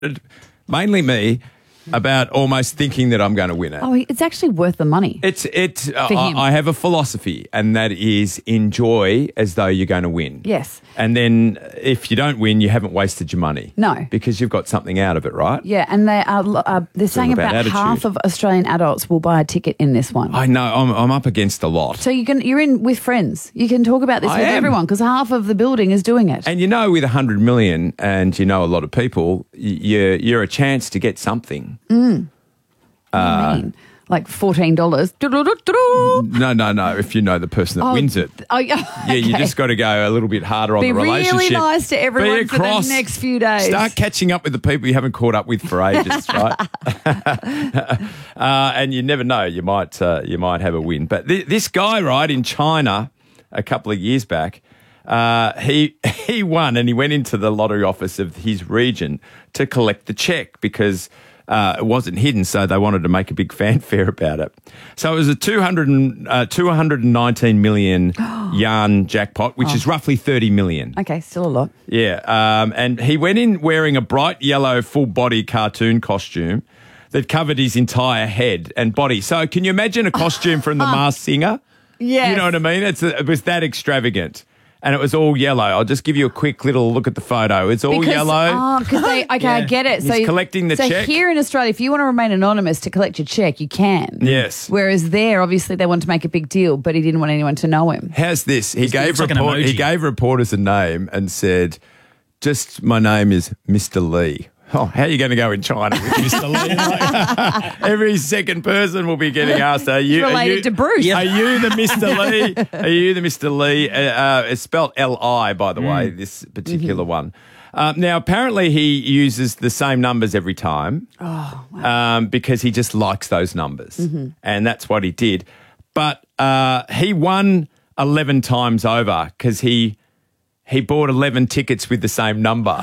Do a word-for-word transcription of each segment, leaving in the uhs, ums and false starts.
mainly me, about almost thinking that I'm going to win it. Oh, it's actually worth the money. It's it's. Uh, For him. I, I have a philosophy, and that is enjoy as though you're going to win. Yes. And then if you don't win, you haven't wasted your money. No. Because you've got something out of it, right? Yeah, and they are, uh, they're saying all about about attitude. half of Australian adults will buy a ticket in this one. I know. I'm, I'm up against a lot. So you can, you're in with friends. You can talk about this I with am. everyone because half of the building is doing it. And you know, with one hundred million and you know a lot of people, y- you're, you're a chance to get something. Mm. What do you mean? Like fourteen dollars. No, no, no. If you know the person that Oh, wins it. Oh, yeah. Yeah, you okay. just got to go a little bit harder on Be the relationship. really nice to everyone Be for the across. next few days. Start catching up with the people you haven't caught up with for ages, right? uh, and you never know, you might uh, you might have a win. But th- this guy, right, in China a couple of years back, uh, he he won and he went into the lottery office of his region to collect the check because Uh, it wasn't hidden, so they wanted to make a big fanfare about it. So it was a two hundred, uh, two hundred nineteen million yuan jackpot, which Oh. is roughly thirty million. Okay, still a lot. Yeah, um, and he went in wearing a bright yellow full-body cartoon costume that covered his entire head and body. So can you imagine a costume from The Masked Singer? Yes. You know what I mean? It's it was that extravagant. And it was all yellow. I'll just give you a quick little look at the photo. It's all Because, yellow. Oh, because they, okay, I Yeah. get it. So He's collecting the so check. here in Australia, if you want to remain anonymous to collect your check, you can. Yes. Whereas there, obviously, they want to make a big deal, but he didn't want anyone to know him. How's this? He gave looks like an report, he emoji. gave reporters a name and said, "Just my name is Mister Lee." Oh, how are you going to go in China with Mister Lee? Every second person will be getting asked, "Are you It's are related you, to Bruce. Are you the Mister Lee? Are you the Mister Lee?" Uh, uh, it's spelled L I, by the way. This particular one. Uh, now, apparently, he uses the same numbers every time. Oh, wow. um, because he just likes those numbers. And that's what he did. But uh, he won eleven times over because he he bought eleven tickets with the same number.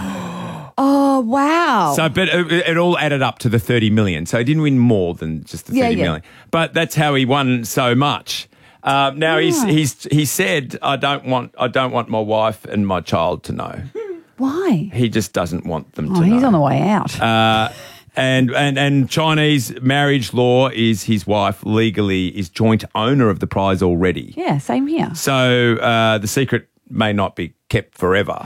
Oh, wow. So, but it, it all added up to the thirty million. So he didn't win more than just the Yeah, thirty yeah. million. But that's how he won so much. Uh, now he's Ah. he's he said, "I don't want I don't want my wife and my child to know." Why? He just doesn't want them Oh, to he's know. on the way out. Uh, and, and and Chinese marriage law is his wife legally is joint owner of the prize already. yeah, same here. So uh, the secret may not be kept forever.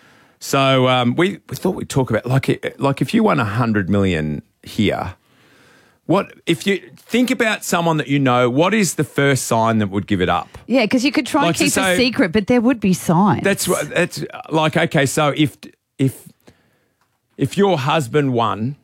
So um, we, we thought we'd talk about like like if you won a hundred million here, what if you think about someone that you know? What is the first sign that would give it up? Yeah, because you could try Like and to keep say- a secret, but there would be signs. That's what that's like. Okay, so if if if your husband won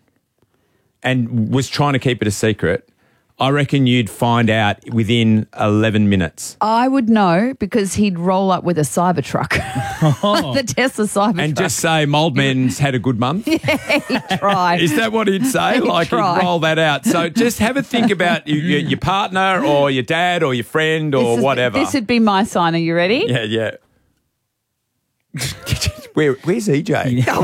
and was trying to keep it a secret, I reckon you'd find out within eleven minutes. I would know because he'd roll up with a Cybertruck, the Tesla Cybertruck. And just say Moldman's had a good month. try. Is that what he'd say? He'd Like try. he'd roll that out. So just have a think about your, your, your partner or your dad or your friend or This is- whatever. This would be my sign. Are you ready? yeah, yeah. Where, where's E J? Give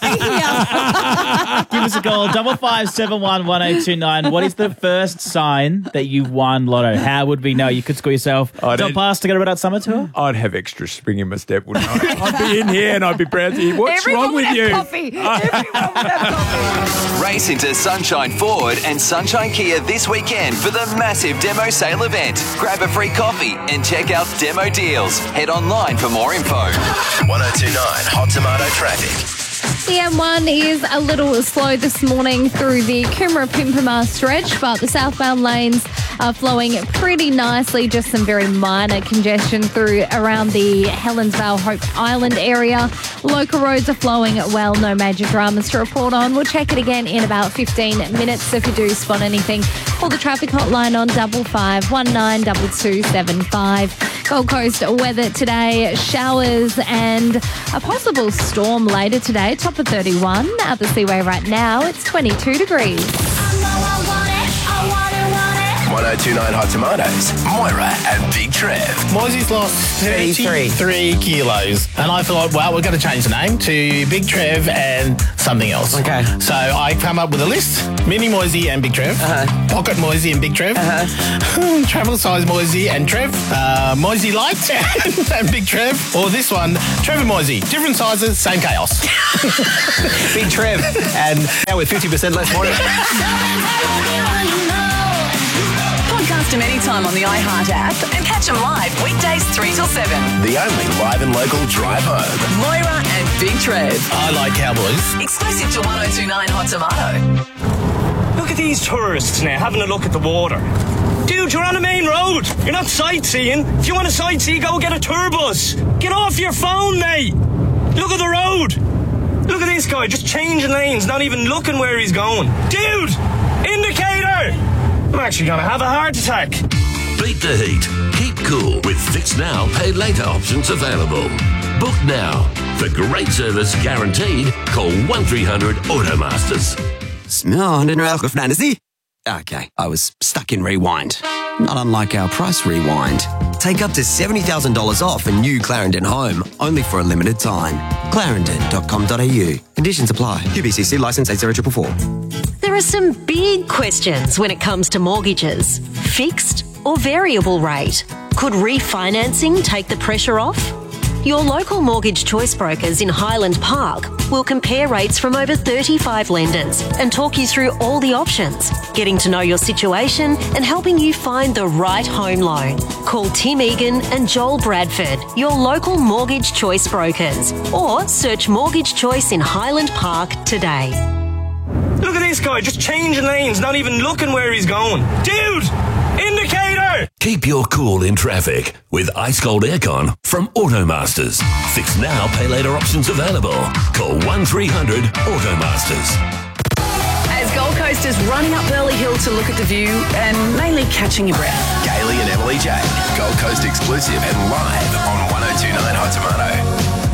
us a call, double five seven one one eight two nine. What is the first sign that you've won Lotto? How would we know? You could score yourself I Top don't- Pass to go to Red Hot Summer Tour. I'd have extra spring in my step, wouldn't I? I'd be in here and I'd be proud to hear, what's Everyone wrong would with have you? coffee. Everyone would have coffee. Race into Sunshine Ford and Sunshine Kia this weekend for the massive demo sale event. Grab a free coffee and check out demo deals. Head online for more info. one oh two point nine Hot Tomato Traffic. The M one is a little slow this morning through the Coomera Pimpama stretch, but the southbound lanes are flowing pretty nicely. Just some very minor congestion through around the Helensvale Hope Island area. Local roads are flowing well, no major dramas to report on. We'll check it again in about fifteen minutes. So if you do spot anything, call the traffic hotline on double five one nine two two seven five. Gold Coast weather today, showers and a possible storm later today. Top of thirty-one at the Seaway right now. It's twenty-two degrees. one one oh two nine Hot Tomatoes, Moira and Big Trev. Moisey's lost thirty-three. thirty-three kilos. And I thought, well, we're going to change the name to Big Trev and something else. Okay. So I come up with a list. Mini Moisey and Big Trev. Uh-huh. Pocket Moisey and Big Trev. Uh-huh. Travel size Moisey and Trev. Uh, Moisey Light and Big Trev. Or this one, Trevor Moisey. Different sizes, same chaos. Big Trev. And now with fifty percent less money. Podcast them anytime on the iHeart app and catch them live weekdays three till seven. The only live and local drive home. Moira and Big Trev. I like cowboys. Exclusive to one oh two nine Hot Tomato. Look at these tourists now having a look at the water. Dude, you're on a main road. You're not sightseeing. If you want to sightsee, go get a tour bus. Get off your phone, mate. Look at the road. Look at this guy, just changing lanes, not even looking where he's going. Dude, indicator. I'm actually going to have a heart attack. Beat the heat. Keep cool with Fix Now, Pay Later options available. Book now. For great service guaranteed, call one three hundred Automasters. Smell, didn't know Alpha Fantasy. Okay, I was stuck in Rewind. Not unlike our price rewind. Take up to seventy thousand dollars off a new Clarendon home, only for a limited time. clarendon dot com dot a u. Conditions apply. Q B C C licence eight zero four four. There are some big questions when it comes to mortgages. Fixed or variable rate? Could refinancing take the pressure off? Your local mortgage choice brokers in Highland Park will compare rates from over thirty-five lenders and talk you through all the options, getting to know your situation and helping you find the right home loan. Call Tim Egan and Joel Bradford, your local mortgage choice brokers, or search Mortgage Choice in Highland Park today. Look at this guy, just changing lanes, not even looking where he's going. Dude, indicator. Keep your cool in traffic with Ice Cold Aircon from Automasters. Fix Now, Pay Later options available. Call one three hundred Automasters. As Gold Coasters running up Burley Hill to look at the view and mainly catching your breath. Gailey and Emily J. Gold Coast exclusive and live on one oh two nine Hot Tomato.